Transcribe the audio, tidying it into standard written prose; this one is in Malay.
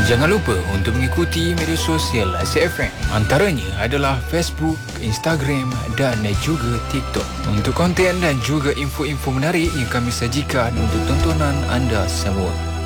Jangan lupa untuk mengikuti media sosial ASIC FM. Antaranya adalah Facebook, Instagram dan juga TikTok. Untuk konten dan juga info-info menarik yang kami sajikan untuk tontonan anda semua.